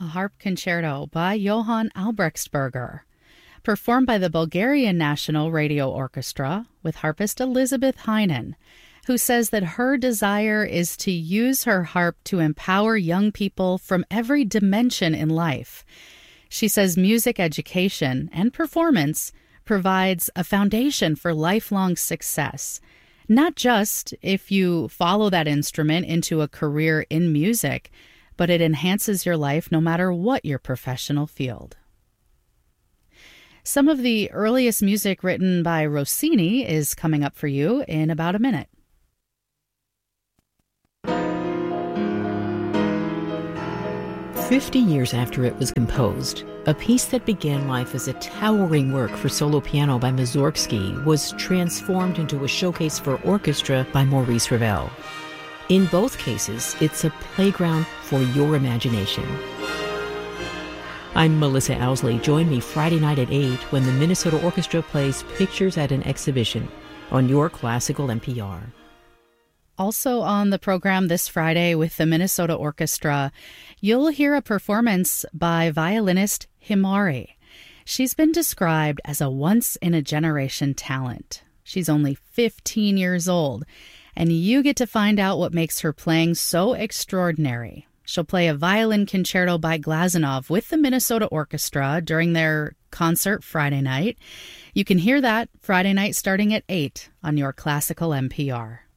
Harp Concerto by Johann Albrechtsberger, performed by the Bulgarian National Radio Orchestra with harpist Elizabeth Heinen, who says that her desire is to use her harp to empower young people from every dimension in life. She says music education and performance provides a foundation for lifelong success, not just if you follow that instrument into a career in music, but it enhances your life no matter what your professional field. Some of the earliest music written by Rossini is coming up for you in about a minute. "50 years after it was composed, a piece that began life as a towering work for solo piano by Mussorgsky was transformed into a showcase for orchestra by Maurice Ravel. In both cases, it's a playground for your imagination." I'm Melissa Owsley. Join me Friday night at 8 when the Minnesota Orchestra plays Pictures at an Exhibition on your classical NPR. Also on the program this Friday with the Minnesota Orchestra, you'll hear a performance by violinist Himari. She's been described as a once-in-a-generation talent. She's only 15 years old, and you get to find out what makes her playing so extraordinary. She'll play a violin concerto by Glazunov with the Minnesota Orchestra during their concert Friday night. You can hear that Friday night starting at 8 on your classical NPR.